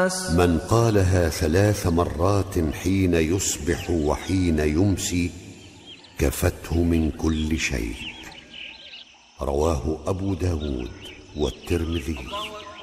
الناس. من قالها 3 مرات حين يصبح وحين يمسي كفته من كل شيء. رواه أبو داود والترمذي.